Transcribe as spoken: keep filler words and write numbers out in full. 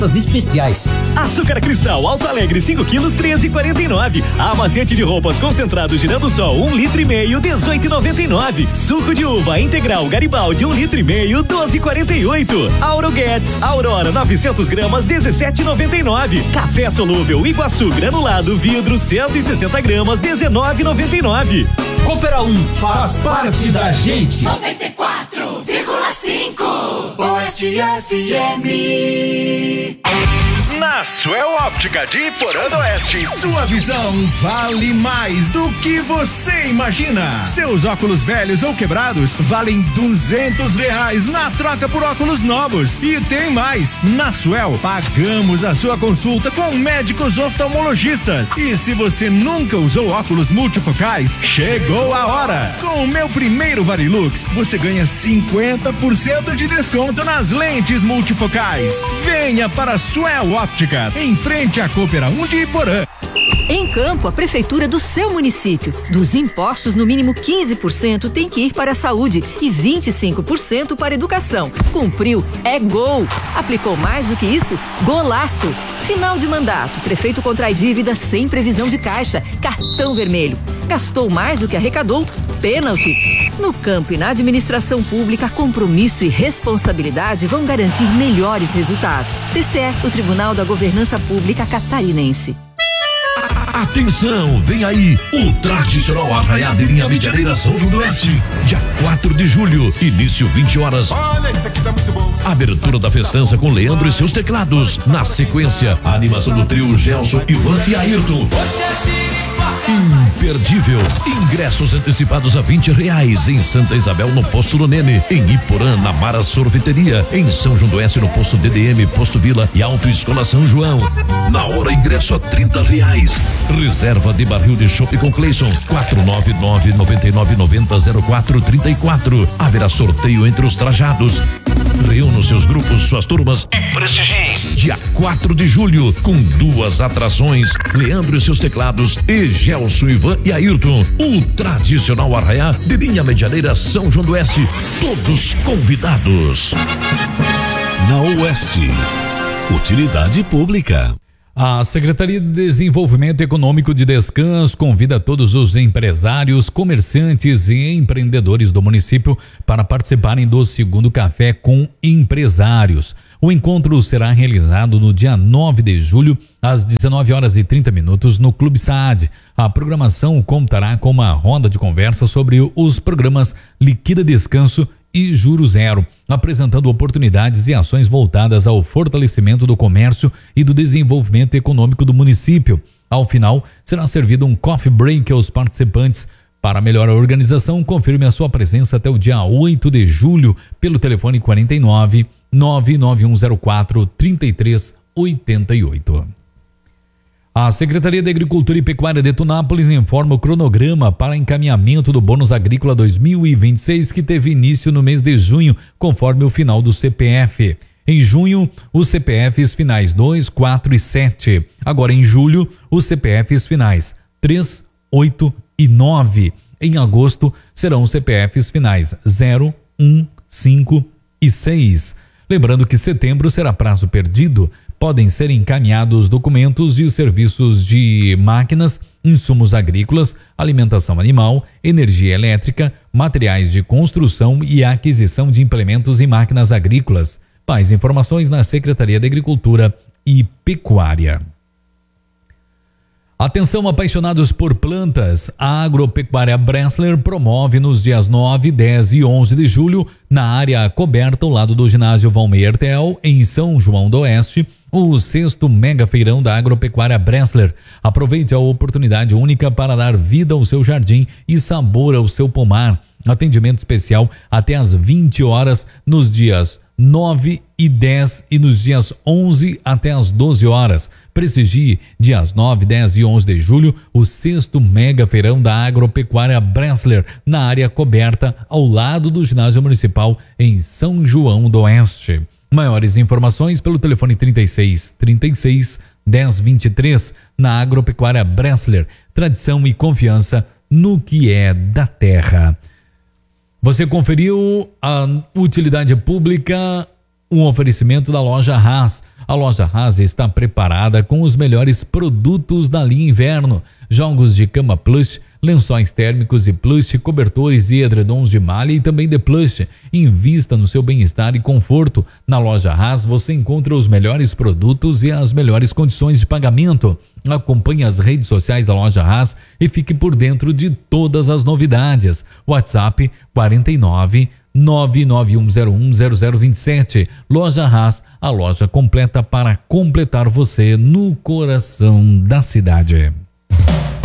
especiais. Açúcar cristal Alto Alegre cinco quilos treze e quarenta e nove. Amaciante de roupas concentrado Girando Sol um litro e meio dezoito e noventa e nove. Suco de uva integral Garibaldi um litro e meio doze e quarenta e oito. Auroguedes Aurora novecentos gramas dezessete e noventa e nove. Café solúvel Iguaçu granulado vidro cento e sessenta gramas dezenove e noventa e nove. Coopera um faz parte da gente. noventa e quatro vírgula cinco Oeste F M. Na Suel Óptica de Iporã do Oeste, sua visão vale mais do que você imagina. Seus óculos velhos ou quebrados valem duzentos reais na troca por óculos novos. E tem mais, na Suel pagamos a sua consulta com médicos oftalmologistas. E se você nunca usou óculos multifocais, chegou a hora. Com o meu primeiro Varilux, você ganha cinquenta por cento de desconto nas lentes multifocais. Venha para a Suel Óptica, em frente à Coopera um de Iporã. Em Campo, a prefeitura do seu município. Dos impostos, no mínimo quinze por cento tem que ir para a saúde e vinte e cinco por cento para a educação. Cumpriu, é gol. Aplicou mais do que isso? Golaço. Final de mandato, prefeito contrai dívida sem previsão de caixa, cartão vermelho. Gastou mais do que arrecadou? Pênalti. No campo e na administração pública, compromisso e responsabilidade vão garantir melhores resultados. T C E, o Tribunal da Governança Pública Catarinense. Atenção, vem aí o tradicional Arraiá de Linha Medianeira São João do Oeste, dia quatro de julho, início vinte horas. Olha, isso aqui tá muito bom. Abertura da festança com Leandro e seus teclados. Na sequência, a animação do trio Gelson, Ivan e Ayrton. Imperdível. Ingressos antecipados a vinte reais em Santa Isabel, no Posto do Nene, em Iporã, na Mara Sorveteria, em São João do Oeste, no Posto D D M, Posto Vila e Autoescola São João. Na hora, ingresso a trinta reais. Reserva de barril de chopp com Cleison, quatro nove nove, nove nove nove zero, zero quatro três quatro. Haverá sorteio entre os trajados. Reúna seus grupos, suas turmas e prestigiem. Dia quatro de julho, com duas atrações: Leandro e seus teclados e Gelson, Ivan e Ayrton. O tradicional Arraiá de Linha Medianeira São João do Oeste. Todos convidados. Na Oeste, utilidade pública. A Secretaria de Desenvolvimento Econômico de Descanso convida todos os empresários, comerciantes e empreendedores do município para participarem do segundo Café com Empresários. O encontro será realizado no dia nove de julho, às dezenove horas e trinta minutos, no Clube Saad. A programação contará com uma roda de conversa sobre os programas Liquida Descanso e Juro Zero, apresentando oportunidades e ações voltadas ao fortalecimento do comércio e do desenvolvimento econômico do município. Ao final, será servido um coffee break aos participantes. Para melhor organização, confirme a sua presença até o dia oito de julho pelo telefone quarenta e nove, nove nove um zero quatro, trinta e três oitenta e oito. A Secretaria de Agricultura e Pecuária de Tunápolis informa o cronograma para encaminhamento do Bônus Agrícola dois mil e vinte e seis, que teve início no mês de junho, conforme o final do C P F. Em junho, os C P Fs finais dois, quatro e sete. Agora em julho, os C P Fs finais três, oito e nove. Em agosto, serão os C P Fs finais zero, um, cinco e seis. Lembrando que setembro será prazo perdido. Podem ser encaminhados documentos e os serviços de máquinas, insumos agrícolas, alimentação animal, energia elétrica, materiais de construção e aquisição de implementos e máquinas agrícolas. Mais informações na Secretaria de Agricultura e Pecuária. Atenção, apaixonados por plantas, a Agropecuária Bressler promove nos dias nove, dez e onze de julho, na área coberta ao lado do ginásio Valmeir Tel, em São João do Oeste, o sexto mega feirão da Agropecuária Bressler. Aproveite a oportunidade única para dar vida ao seu jardim e sabor ao seu pomar. Atendimento especial até às vinte horas nos dias nove e dez e nos dias onze até às doze horas. Prestigie dias nove, dez e onze de julho o sexto mega feirão da Agropecuária Bressler, na área coberta ao lado do ginásio municipal em São João do Oeste. Maiores informações pelo telefone trinta e seis, trinta e seis, dez, vinte e três, na Agropecuária Bressler. Tradição e confiança no que é da terra. Você conferiu a utilidade pública, um oferecimento da loja Haas. A loja Haas está preparada com os melhores produtos da linha inverno. Jogos de cama plush, lençóis térmicos e plush, cobertores e edredons de malha e também de plush. Invista no seu bem-estar e conforto. Na loja Haas você encontra os melhores produtos e as melhores condições de pagamento. Acompanhe as redes sociais da loja Haas e fique por dentro de todas as novidades. WhatsApp quarenta e nove, nove nove um zero um zero zero dois sete. Loja Haas, a loja completa para completar você no coração da cidade.